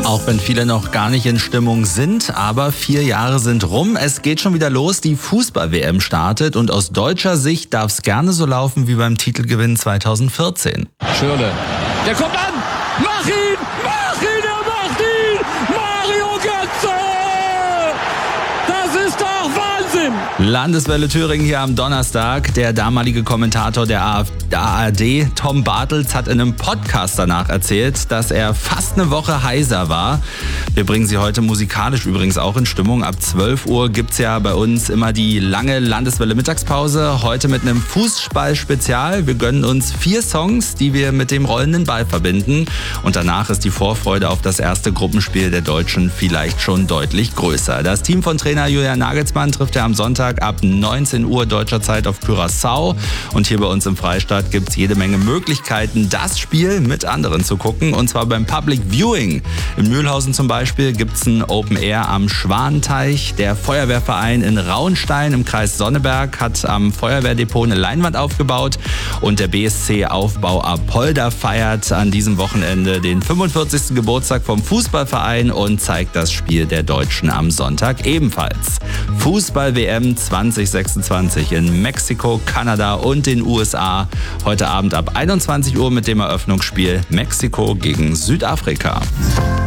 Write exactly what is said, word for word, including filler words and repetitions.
Auch wenn viele noch gar nicht in Stimmung sind, aber vier Jahre sind rum. Es geht schon wieder los, die Fußball-W M startet und aus deutscher Sicht darf es gerne so laufen wie beim Titelgewinn zweitausendvierzehn. Schürrle, der kommt an! Mach ihn! Mach ihn! Er macht ihn! Mario Götze! Das ist doch Wahnsinn! Landeswelle Thüringen hier am Donnerstag. Der damalige Kommentator der A R D, Tom Bartels, hat in einem Podcast danach erzählt, dass er fast eine Woche heiser war. Wir bringen Sie heute musikalisch übrigens auch in Stimmung. Ab zwölf Uhr gibt's ja bei uns immer die lange Landeswelle Mittagspause. Heute mit einem Fußball-Spezial. Wir gönnen uns vier Songs, die wir mit dem rollenden Ball verbinden. Und danach ist die Vorfreude auf das erste Gruppenspiel der Deutschen vielleicht schon deutlich größer. Das Team von Trainer Julian Nagelsmann trifft ja am Sonntag ab neunzehn Uhr deutscher Zeit auf Curaçao. Und hier bei uns im Freistaat gibt's jede Menge Möglichkeiten, das Spiel mit anderen zu gucken. Und zwar beim Public Viewing. In Mühlhausen zum Beispiel gibt's ein Open Air am Schwanenteich. Der Feuerwehrverein in Rauenstein im Kreis Sonneberg hat am Feuerwehrdepot eine Leinwand aufgebaut. Und der B S C Aufbau Apolda feiert an diesem Wochenende den fünfundvierzigsten Geburtstag vom Fußballverein und zeigt das Spiel der Deutschen am Sonntag ebenfalls. Fußball-W M zwanzig sechsundzwanzig in Mexiko, Kanada und den U S A. Heute Abend ab einundzwanzig Uhr mit dem Eröffnungsspiel Mexiko gegen Südafrika.